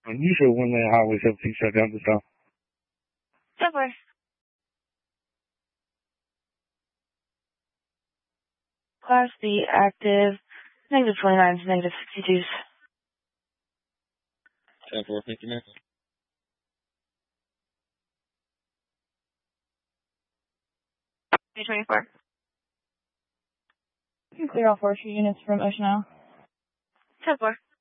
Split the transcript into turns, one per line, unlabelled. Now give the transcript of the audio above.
Unusual when the Highway 17 shut down this time.
Subway. Class B active, negative 29s, negative 62s.
10-4, thank you, man.
B24.
You can clear all 4 units from Ocean Isle.
10-4.